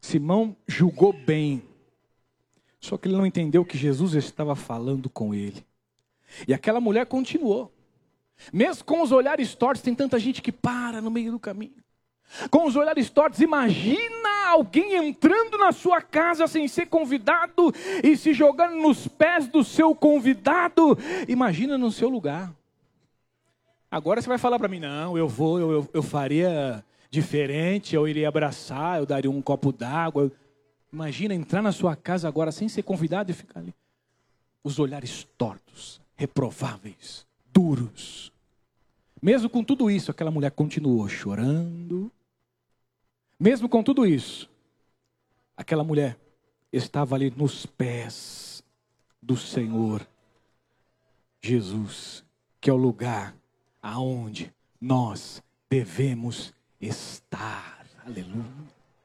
Simão julgou bem. Só que ele não entendeu que Jesus estava falando com ele. E aquela mulher continuou. Mesmo com os olhares tortos, tem tanta gente que para no meio do caminho. Com os olhares tortos, imagina alguém entrando na sua casa sem ser convidado e se jogando nos pés do seu convidado. Imagina no seu lugar. Agora você vai falar para mim, não, eu faria diferente, eu iria abraçar, eu daria um copo d'água. Imagina entrar na sua casa agora sem ser convidado e ficar ali. Os olhares tortos, reprováveis, duros. Mesmo com tudo isso, aquela mulher continuou chorando. Mesmo com tudo isso, aquela mulher estava ali nos pés do Senhor Jesus, que é o lugar aonde nós devemos estar. Aleluia.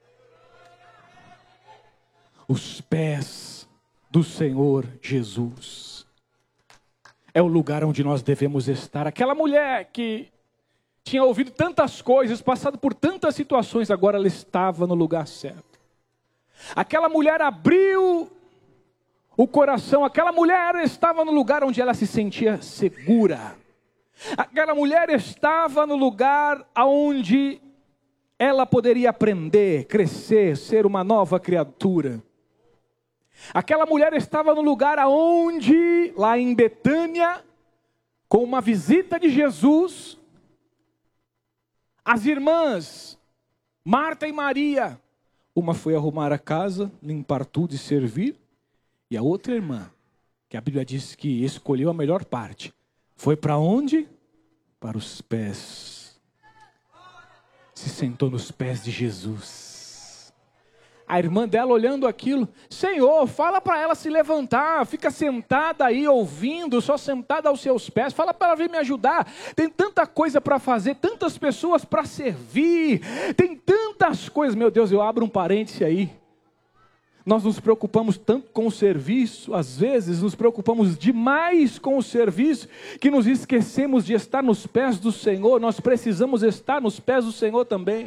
Os pés do Senhor Jesus é o lugar onde nós devemos estar. Aquela mulher que tinha ouvido tantas coisas, passado por tantas situações, agora ela estava no lugar certo. Aquela mulher abriu o coração, aquela mulher estava no lugar onde ela se sentia segura. Aquela mulher estava no lugar onde ela poderia aprender, crescer, ser uma nova criatura. Aquela mulher estava no lugar aonde, lá em Betânia, com uma visita de Jesus, as irmãs, Marta e Maria, uma foi arrumar a casa, limpar tudo e servir, e a outra irmã, que a Bíblia diz que escolheu a melhor parte, foi para onde? Para os pés. Se sentou nos pés de Jesus. A irmã dela olhando aquilo, Senhor, fala para ela se levantar, fica sentada aí ouvindo, só sentada aos seus pés, fala para ela vir me ajudar, tem tanta coisa para fazer, tantas pessoas para servir, tem tantas coisas, meu Deus, eu abro um parêntese aí, nós nos preocupamos tanto com o serviço, às vezes nos preocupamos demais com o serviço, que nos esquecemos de estar nos pés do Senhor, nós precisamos estar nos pés do Senhor também.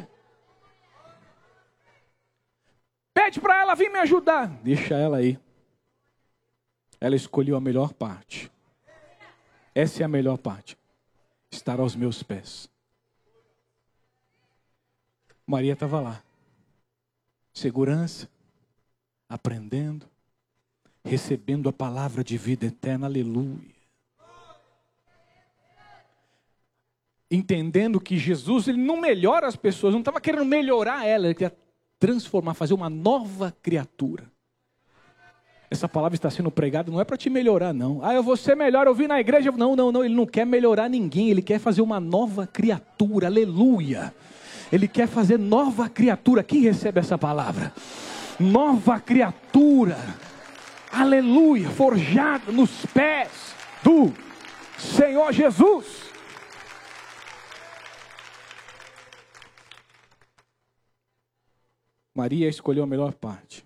Pede para ela vir me ajudar. Deixa ela aí. Ela escolheu a melhor parte. Essa é a melhor parte. Estar aos meus pés. Maria estava lá. Segurança. Aprendendo. Recebendo a palavra de vida eterna. Aleluia. Entendendo que Jesus, ele não melhora as pessoas. Não estava querendo melhorar ela. Ele queria transformar, fazer uma nova criatura. Essa palavra está sendo pregada, não é para te melhorar não. Eu vou ser melhor, eu vim na igreja. Não, ele não quer melhorar ninguém, ele quer fazer uma nova criatura, aleluia. Ele quer fazer nova criatura. Quem recebe essa palavra? Nova criatura, aleluia, forjada nos pés do Senhor Jesus. Maria escolheu a melhor parte.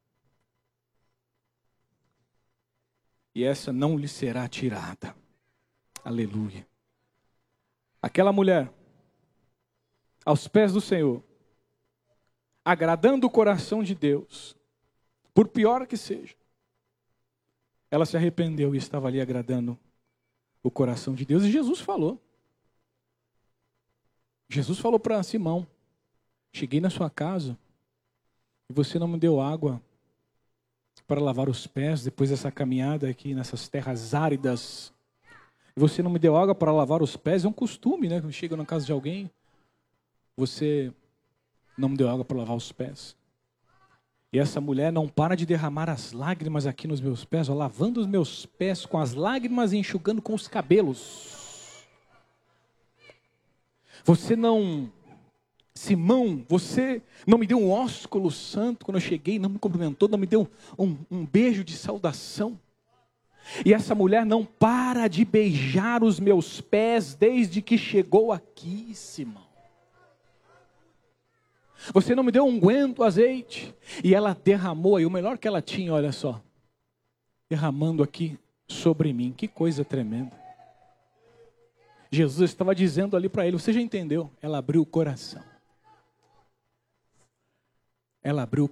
E essa não lhe será tirada. Aleluia. Aquela mulher, aos pés do Senhor, agradando o coração de Deus, por pior que seja, ela se arrependeu e estava ali agradando o coração de Deus. E Jesus falou. Jesus falou para Simão, cheguei na sua casa, e você não me deu água para lavar os pés depois dessa caminhada aqui nessas terras áridas. E você não me deu água para lavar os pés, é um costume, né? Quando chega na casa de alguém, você não me deu água para lavar os pés. E essa mulher não para de derramar as lágrimas aqui nos meus pés, ó, lavando os meus pés com as lágrimas e enxugando com os cabelos. Simão, você não me deu um ósculo santo quando eu cheguei, não me cumprimentou, não me deu um beijo de saudação. E essa mulher não para de beijar os meus pés desde que chegou aqui, Simão. Você não me deu unguento, azeite. E ela derramou aí, o melhor que ela tinha, olha só. Derramando aqui sobre mim, que coisa tremenda. Jesus estava dizendo ali para ele, você já entendeu? Ela abriu o coração. Ela abriu